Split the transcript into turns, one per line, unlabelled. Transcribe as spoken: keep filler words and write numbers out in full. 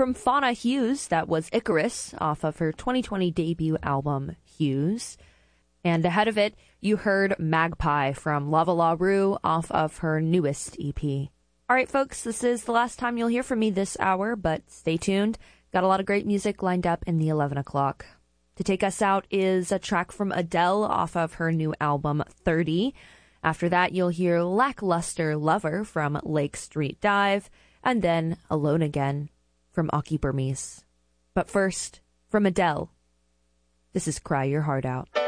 From Fauna Hughes, that was Icarus off of her twenty twenty debut album, Hughes. And ahead of it, you heard Magpie from Lava La Rue off of her newest E P. All right, folks, this is the last time you'll hear from me this hour, but stay tuned. Got a lot of great music lined up in the eleven o'clock. To take us out is a track from Adele off of her new album, thirty. After that, you'll hear Lackluster Lover from Lake Street Dive, and then Alone Again from Aki Burmese. But first, from Adele, this is Cry Your Heart Out.